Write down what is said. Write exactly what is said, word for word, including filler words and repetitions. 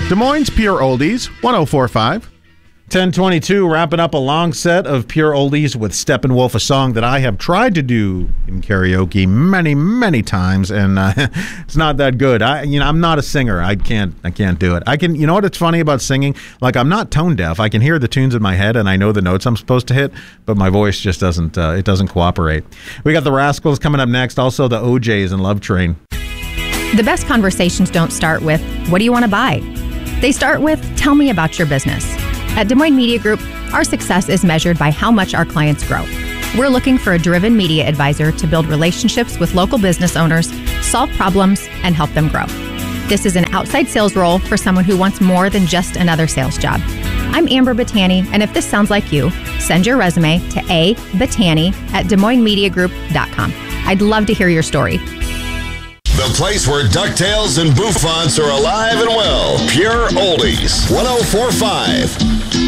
Des Moines Pure Oldies, one oh four point five. ten twenty-two, wrapping up a long set of Pure Oldies with Steppenwolf, a song that I have tried to do in karaoke many, many times, and uh, it's not that good. I, you know, I'm not a singer. I can't, I can't do it. I can, you know what? It's funny about singing. Like, I'm not tone deaf. I can hear the tunes in my head, and I know the notes I'm supposed to hit, but my voice just doesn't. Uh, it doesn't cooperate. We got the Rascals coming up next. Also, the O Js and Love Train. The best conversations don't start with, what do you want to buy? They start with, tell me about your business. At Des Moines Media Group, our success is measured by how much our clients grow. We're looking for a driven media advisor to build relationships with local business owners, solve problems, and help them grow. This is an outside sales role for someone who wants more than just another sales job. I'm Amber Battani, and if this sounds like you, send your resume to a battani at des moines media group dot com. I'd love to hear your story. The place where DuckTales and Bouffants are alive and well. Pure Oldies, one oh four point five.